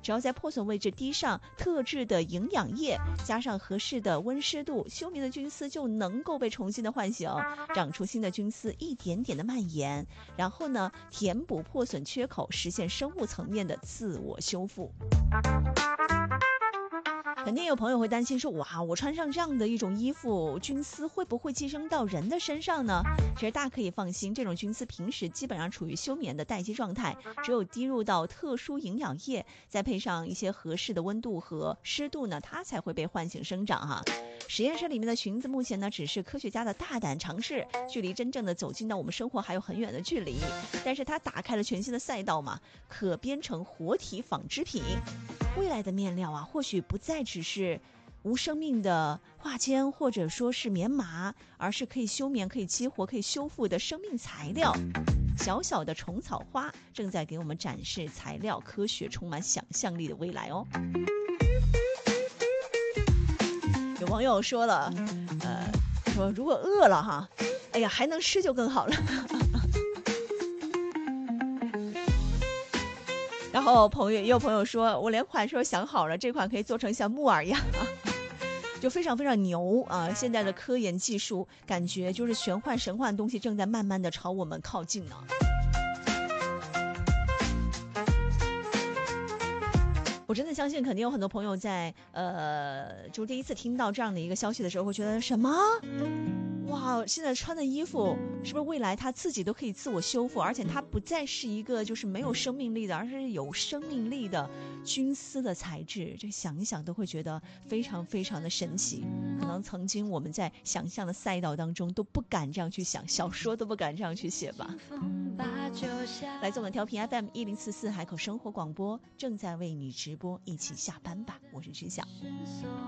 只要在破损位置滴上特制的营养液，加上合适的温湿度，休眠的菌丝就能够被重新的唤醒，长出新的菌丝，一点点的蔓延，然后呢，填补破损缺口，实现生物层面的自我修复。肯定有朋友会担心说，哇，我穿上这样的一种衣服，菌丝会不会寄生到人的身上呢？其实大家可以放心，这种菌丝平时基本上处于休眠的待机状态，只有滴入到特殊营养液，再配上一些合适的温度和湿度呢，它才会被唤醒生长哈。实验室里面的裙子目前呢，只是科学家的大胆尝试，距离真正的走进到我们生活还有很远的距离，但是它打开了全新的赛道嘛，可编成活体纺织品。未来的面料啊，或许不再只是无生命的化纤或者说是棉麻，而是可以休眠、可以激活、可以修复的生命材料。小小的虫草花正在给我们展示材料科学充满想象力的未来哦。有网友说了，说如果饿了哈，哎呀，还能吃就更好了。然后也有朋友说，我连款式都想好了，这款可以做成像木耳一样就非常非常牛啊！现在的科研技术，感觉就是玄幻神幻的东西正在慢慢的朝我们靠近呢。我真的相信，肯定有很多朋友在就第一次听到这样的一个消息的时候，会觉得什么？哇，现在穿的衣服是不是未来它自己都可以自我修复，而且它不再是一个就是没有生命力的，而是有生命力的菌丝的材质？这想一想都会觉得非常非常的神奇。可能曾经我们在想象的赛道当中都不敢这样去想，小说都不敢这样去写吧。来自我们调频 FM1044海口生活广播，正在为你直播，一起下班吧，我是知晓。